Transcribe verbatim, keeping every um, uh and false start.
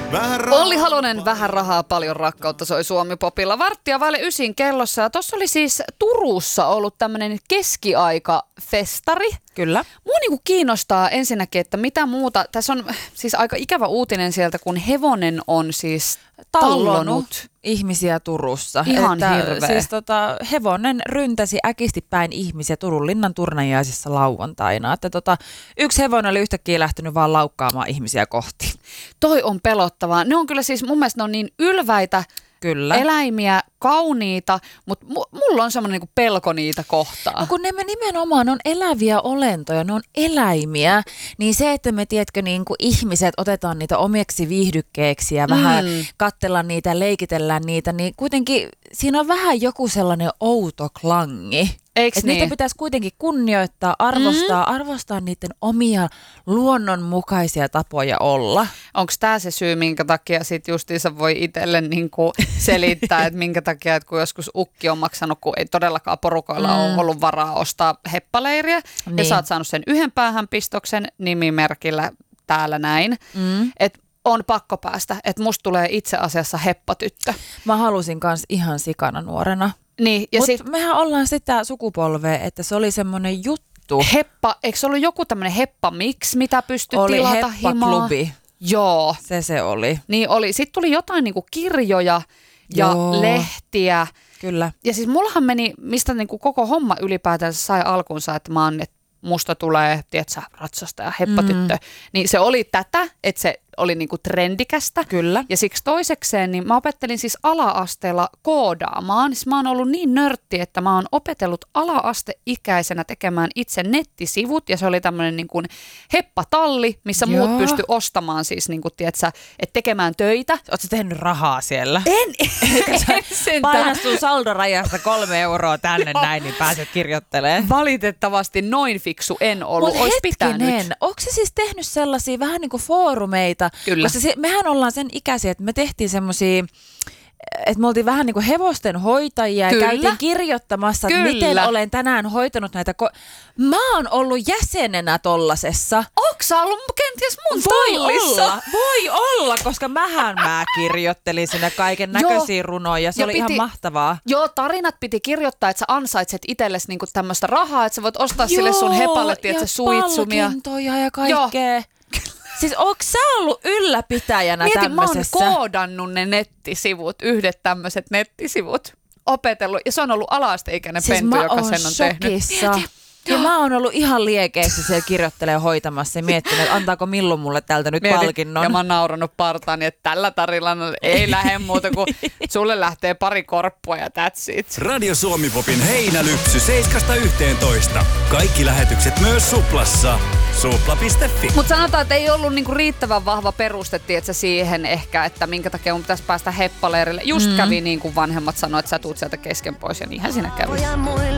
Olli Halonen, vähän rahaa, paljon rakkautta, soi Suomi-popilla. Varttia vaille ysin kellossa. Ja tuossa oli siis Turussa ollut tämmöinen keskiaikafestari. Kyllä. Mua niinku kiinnostaa ensinnäkin, että mitä muuta. Tässä on siis aika ikävä uutinen sieltä, kun hevonen on siis tallonut ihmisiä Turussa. Ihan että, hirveä. Siis tota, hevonen ryntäsi äkisti päin ihmisiä Turun linnan turnajaisissa lauantaina. Että tota, yksi hevonen oli yhtäkkiä lähtenyt vaan laukkaamaan ihmisiä kohti. Toi on pelottavaa. Ne on kyllä siis, mun mielestä ne on niin ylväitä Kyllä. eläimiä, kauniita, mutta mu- mulla on semmoinen niinku pelko niitä kohtaan. No kun ne me nimenomaan on eläviä olentoja, ne on eläimiä, niin se, että me tiedätkö niin kuin ihmiset otetaan niitä omiksi viihdykkeeksi ja vähän Mm. katsellaan niitä, leikitellään niitä, niin kuitenkin siinä on vähän joku sellainen outo klangi. Eiks Et niin? niitä pitäisi kuitenkin kunnioittaa, arvostaa, mm. arvostaa niiden omia luonnonmukaisia tapoja olla. Onko tämä se syy, minkä takia sit justiinsa voi itselle niinku selittää, että minkä takia, että kun joskus ukki on maksanut, kun ei todellakaan porukoilla mm. ole ollut varaa ostaa heppaleiriä, niin. ja sä oot saanut sen yhden päähänpistoksen nimimerkillä täällä näin, mm. että on pakko päästä, että musta tulee itse asiassa heppatyttö. Mä halusin kans ihan sikana nuorena. Niin, ja Mutta sit mehän ollaan sitä sukupolvea, että se oli semmoinen juttu. heppa, eikö se ollut joku tämmöinen heppa mix, mitä pystyi Oli tilata himaa? heppaklubi. Joo. Se se oli. Niin oli. Sitten tuli jotain niinku kirjoja ja Joo. lehtiä. Kyllä. Ja siis mullahan meni, mistä niinku koko homma ylipäätään sai alkunsa, että mä oon, että musta tulee, tietsä, ratsastaja, heppatyttö. Mm. Niin se oli tätä, että se oli niinku trendikästä. Kyllä. Ja siksi toisekseen, niin mä opettelin siis ala-asteella koodaamaan. Siis mä oon ollut niin nörtti, että mä oon opetellut ala-asteikäisenä tekemään itse nettisivut. Ja se oli tämmöinen niin kuin heppatalli, missä Joo. muut pysty ostamaan siis, niin kuin, tietsä, että tekemään töitä. Ootko sä tehnyt rahaa siellä? En, en sentään. Painat sun saldorajasta kolme euroa tänne näin, niin pääset kirjoittelemaan. Valitettavasti noin fiksu en ollut. Mut Olisi hetkinen, pitänyt. onko se siis tehnyt sellaisia vähän niin kuin foorumeita? Kyllä. Koska se, mehän ollaan sen ikäisiä, että me tehtiin semmoisia, että me oltiin vähän niin kuin hevosten hoitajia Kyllä. ja käytiin kirjoittamassa, että Kyllä. miten olen tänään hoitanut näitä. Ko- mä oon ollut jäsenenä tollasessa. Onko sä ollut kenties mun Voi tallissa? olla, voi olla, koska mähän mä kirjoittelin sinne kaiken näköisiä runoja. Se Ja oli piti- ihan mahtavaa. Joo, tarinat piti kirjoittaa, että sä ansaitset itsellesi niinku tämmöistä rahaa, että sä voit ostaa sille sun hepalle, tietsä, suitsumia. Ja palkintoja ja kaikkea. Siis ootko sä ollut ylläpitäjänä Mieti, tämmöisessä? mä oon koodannut ne nettisivut, yhdet tämmöiset nettisivut, opetellut, ja se on ollut ala-asteikäinen Siis pentu, mä joka oon sen on tehnyt. shokissa. Ja mä oon ollut ihan liekeissä siellä kirjoittelemaan hoitamassa ja miettinyt, että antaako Millun mulle tältä nyt Mieti, palkinnon. ja mä oon naurannut partaani, että tällä tarinalla ei lähde muuta kuin sulle lähtee pari korppua ja that's it. Radio Suomi-popin heinälypsy seitsemästä yhteentoista. Kaikki lähetykset myös Suplassa. Supla piste fi. Mutta sanotaan, että ei ollut niinku riittävän vahva peruste, tietsä, siihen ehkä, että minkä takia mun pitäisi päästä heppaleirille. Just mm. kävi niin kuin vanhemmat sanoivat, että sä tuut sieltä kesken pois ja niinhän siinä kävi.